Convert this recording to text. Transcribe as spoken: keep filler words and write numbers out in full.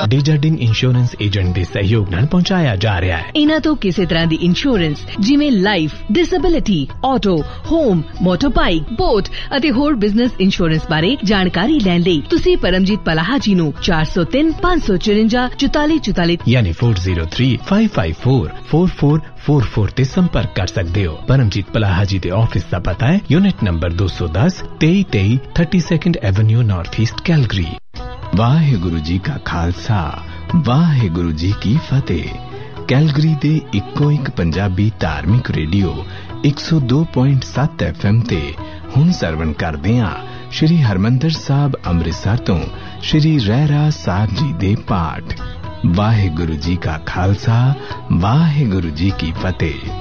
ਡੇਜਰਡਿਨ insurance agent ਦੇ ਸਹਿਯੋਗ ਨਾਲ ਪਹੁੰਚਾਇਆ ਜਾ ਰਿਹਾ ਹੈ। ਇਹਨਾਂ ਤੋਂ ਕਿਸੇ ਤਰ੍ਹਾਂ ਦੀ ਇੰਸ਼ੋਰੈਂਸ ਜਿਵੇਂ life, disability, auto, home, ਮੋਟਰਬਾਈਕ, boat ਅਤੇ ਹੋਰ ਬਿਜ਼ਨਸ ਇੰਸ਼ੋਰੈਂਸ ਬਾਰੇ ਜਾਣਕਾਰੀ ਲੈਣ ਲਈ ਤੁਸੀਂ ਪਰਮਜੀਤ ਪਲਾਹਾ ਜੀ ਨੂੰ ਚਾਰ ਸੌ ਤਿੰਨ ਪੰਜ ਸੌ ਚੁਰੰਜਾ ਚੁਤਾਲੀ ਚੁਤਾਲੀ ਯਾਨੀ ਚਾਰ ਜ਼ੀਰੋ ਤਿੰਨ ਪੰਜ ਪੰਜ ਚਾਰ ਚਾਰ ਚਾਰ ਚਾਰ ਚਾਰ ਤੇ ਸੰਪਰਕ ਕਰ ਸਕਦੇ ਹੋ। ਪਰਮਜੀਤ ਪਲਾਹਾ ਜੀ ਦੇ ਆਫਿਸ ਦਾ ਪਤਾ ਹੈ ਯੂਨਿਟ ਨੰਬਰ ਦੋ ਸੌ ਦਸ ਤੇਈ ਤੇਈ thirty-second avenue north East Calgary. Waheguru ji ਕਾ ਖਾਲਸਾ, ਵਾਹਿਗੁਰੂ ਜੀ ਕੀ ਫਤਿਹ। ਕੈਲਗਰੀ ਦੇ ਇੱਕੋ ਇੱਕ ਪੰਜਾਬੀ ਧਾਰਮਿਕ ਰੇਡੀਓ ਇੱਕ ਸੌ ਦੋ ਪੁਆਇੰਟ ਸੱਤ ਐਫ ਐਮ ਤੇ ਹੁਣ ਸਰਵਣ ਕਰਦੇ ਹਾਂ ਸ਼੍ਰੀ ਹਰਮੰਦਰ ਸਾਹਿਬ ਅੰਮ੍ਰਿਤਸਰ ਤੋਂ ਸ਼੍ਰੀ ਰਹਿਰਾਸ ਸਾਹਿਬ ਜੀ ਦੇ ਪਾਠ। ਵਾਹਿਗੁਰੂ ਜੀ ਕਾ ਖਾਲਸਾ, ਵਾਹਿਗੁਰੂ ਜੀ ਕੀ ਫਤਿਹ।